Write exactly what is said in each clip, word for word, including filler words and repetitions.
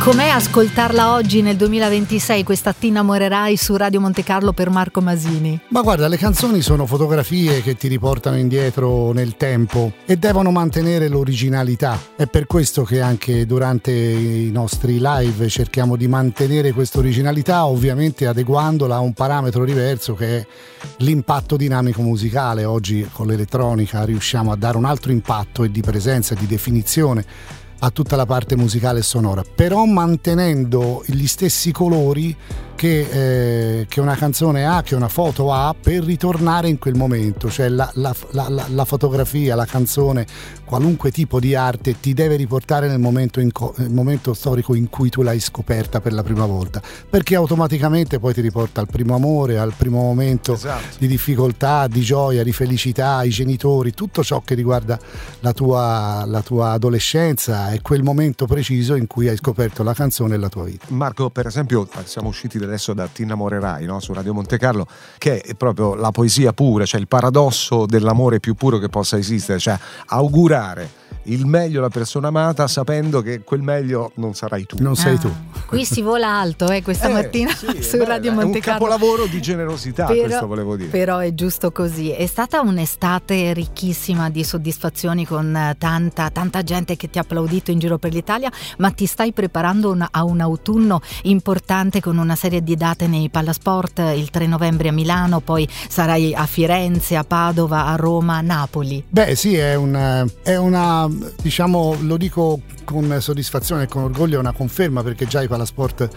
Com'è ascoltarla oggi nel duemilaventisei, questa Ti innamorerai su Radio Monte Carlo per Marco Masini? Ma guarda, le canzoni sono fotografie che ti riportano indietro nel tempo e devono mantenere l'originalità. È per questo che anche durante i nostri live cerchiamo di mantenere questa originalità, ovviamente adeguandola a un parametro diverso che è l'impatto dinamico musicale. Oggi con l'elettronica riusciamo a dare un altro impatto e di presenza e di definizione a tutta la parte musicale e sonora, però mantenendo gli stessi colori che, eh, che una canzone ha, che una foto ha, per ritornare in quel momento. Cioè la, la, la, la fotografia, la canzone, qualunque tipo di arte ti deve riportare nel momento, in co- nel momento storico in cui tu l'hai scoperta per la prima volta, perché automaticamente poi ti riporta al primo amore, al primo momento, esatto, di difficoltà, di gioia, di felicità, i genitori, tutto ciò che riguarda la tua, la tua adolescenza. È quel momento preciso in cui hai scoperto la canzone e la tua vita. Marco, per esempio, siamo usciti adesso da Ti innamorerai, no? Su Radio Monte Carlo, che è proprio la poesia pura, cioè il paradosso dell'amore più puro che possa esistere, cioè augurare il meglio alla persona amata sapendo che quel meglio non sarai tu. Non sei ah, tu. Qui si vola alto eh, questa eh, mattina sì, su beh, Radio Monte Carlo. È un capolavoro di generosità, però, questo volevo dire. Però è giusto così. È stata un'estate ricchissima di soddisfazioni, con tanta tanta gente che ti ha applaudito in giro per l'Italia, ma ti stai preparando una, a un autunno importante con una serie di date nei Pallasport, il tre novembre a Milano, poi sarai a Firenze, a Padova, a Roma, a Napoli. Beh sì, è una, è una diciamo, lo dico con soddisfazione e con orgoglio, è una conferma, perché già i Palasport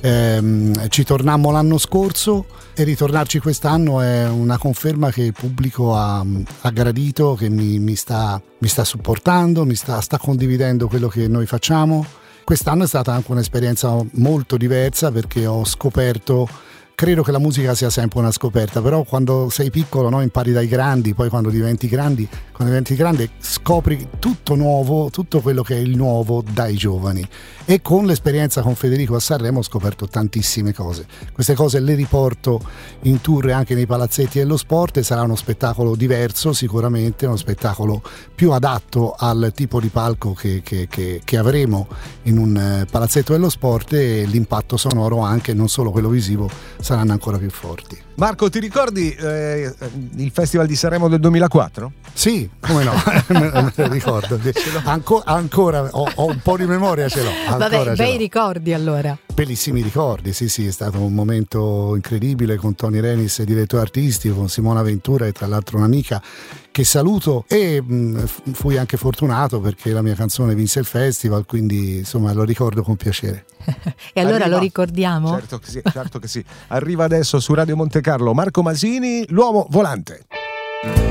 ehm, ci tornammo l'anno scorso e ritornarci quest'anno è una conferma che il pubblico ha, ha gradito, che mi, mi, sta, mi sta supportando, mi sta, sta condividendo quello che noi facciamo. Quest'anno è stata anche un'esperienza molto diversa, perché ho scoperto, credo che la musica sia sempre una scoperta, però quando sei piccolo, no, impari dai grandi, poi quando diventi grandi, quando diventi grande scopri tutto nuovo, tutto quello che è il nuovo dai giovani. E con l'esperienza con Federico a Sanremo ho scoperto tantissime cose. Queste cose le riporto in tour anche nei palazzetti dello sport, e sarà uno spettacolo diverso, sicuramente uno spettacolo più adatto al tipo di palco che, che, che, che avremo in un palazzetto dello sport, e l'impatto sonoro, anche non solo quello visivo, saranno ancora più forti. Marco, ti ricordi eh, il Festival di Sanremo del duemilaquattro? Sì, come no, me lo ricordo. Anco, ancora ho, ho un po' di memoria, ce l'ho. Vabbè, bei ricordi allora. Bellissimi ricordi, sì sì, è stato un momento incredibile con Tony Renis, direttore artistico, con Simona Ventura, e tra l'altro un'amica che saluto, e mh, fui anche fortunato perché la mia canzone vinse il festival, quindi insomma lo ricordo con piacere. E allora Arriva, lo ricordiamo? Certo che sì, certo che sì. Arriva adesso su Radio Monte Carlo Marco Masini, l'uomo volante.